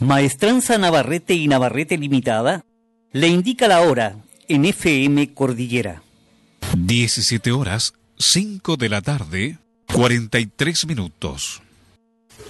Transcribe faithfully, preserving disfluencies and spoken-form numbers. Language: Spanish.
Maestranza Navarrete y Navarrete Limitada le indica la hora en F M Cordillera. diecisiete horas, cinco de la tarde, cuarenta y tres minutos.